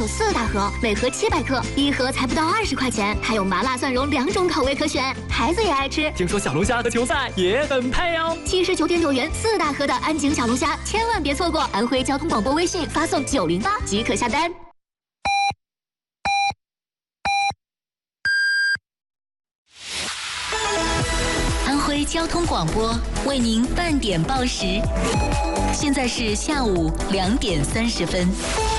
手4大盒，每盒700克，一盒才不到20块钱，还有麻辣蒜蓉2种口味可选，孩子也爱吃。 听说小龙虾和球赛也很配哦 ，79.9元4大盒的安井小龙虾，千万别错过！安徽交通广播微信发送908即可下单。安徽交通广播为您半点报时，现在是下午2点30分。